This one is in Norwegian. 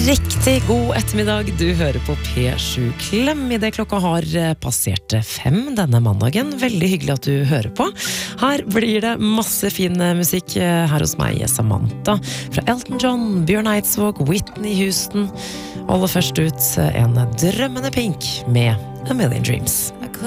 Riktig god ettermiddag, du hører på P7 Klem I det klokka har passert 5 denne mandagen. Veldig hyggelig at du hører på. Her blir det masse fin musikk her hos meg, Samantha. Fra Elton John, Bjørn Eidsvåg, Whitney Houston. Aller først ut en drømmende Pink med A Million Dreams.